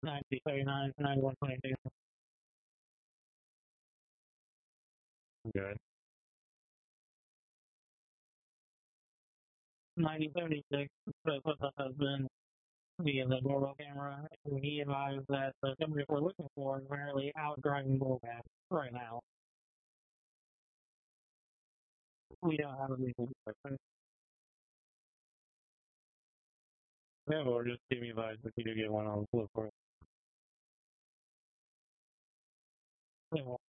9039, 9122. Good. 9076, so with the husband via the doorbell camera, and he advised that the company we're looking for is apparently out driving bullcats right now. We don't have a legal description. Yeah, or just give me advice if you do get one, I'll look for it. Yeah, well,